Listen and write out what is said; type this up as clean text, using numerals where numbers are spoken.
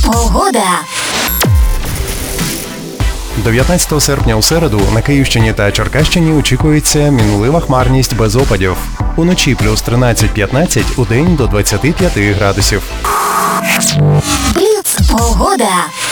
Погода. 19 серпня у середу на Київщині та Черкащині очікується мінлива хмарність без опадів. Уночі плюс 13-15, удень до 25 градусів. Бліц. Погода.